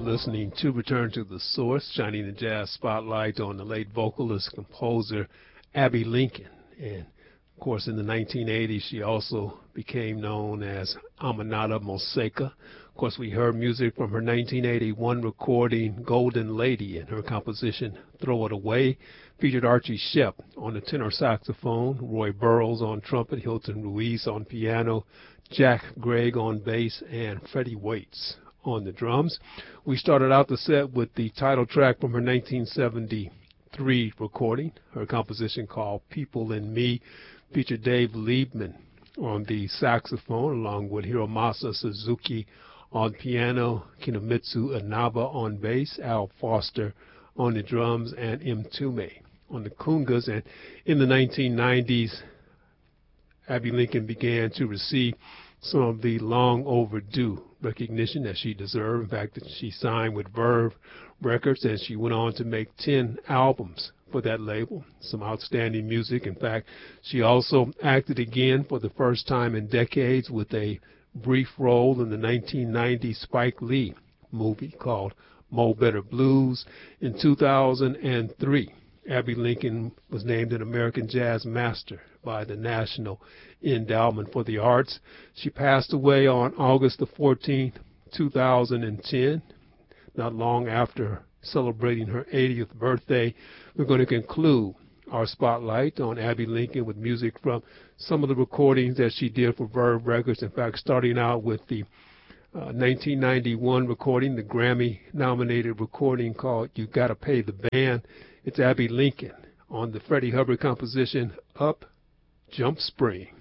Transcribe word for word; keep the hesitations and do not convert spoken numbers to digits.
listening to Return to the Source, shining the jazz spotlight on the late vocalist, composer Abbey Lincoln. And, of course, in the nineteen eighties, she also became known as Aminata Moseka. Of course, we heard music from her nineteen eighty-one recording, Golden Lady, and her composition, Throw It Away, featured Archie Shepp on the tenor saxophone, Roy Burrows on trumpet, Hilton Ruiz on piano, Jack Gregg on bass, and Freddie Waits on the drums. We started out the set with the title track from her nineteen seventy-three recording. Her composition called People in Me featured Dave Liebman on the saxophone, along with Hiromasa Suzuki on piano, Kinomitsu Inaba on bass, Al Foster on the drums, and M. Tume on the congas. And in the nineteen nineties, Abbey Lincoln began to receive some of the long overdue recognition that she deserved. In fact, that she signed with Verve Records, and she went on to make ten albums for that label. Some outstanding music. In fact, she also acted again for the first time in decades with a brief role in the nineteen ninety Spike Lee movie called Mo Better Blues. In two thousand three, Abbey Lincoln was named an American Jazz Master by the National Endowment for the Arts. She passed away on August the fourteenth, two thousand ten, not long after celebrating her eightieth birthday. We're going to conclude our spotlight on Abbey Lincoln with music from some of the recordings that she did for Verve Records. In fact, starting out with the uh, nineteen ninety-one recording, the Grammy-nominated recording called You Gotta Pay the Band. It's Abbey Lincoln on the Freddie Hubbard composition, Up Jump Spring.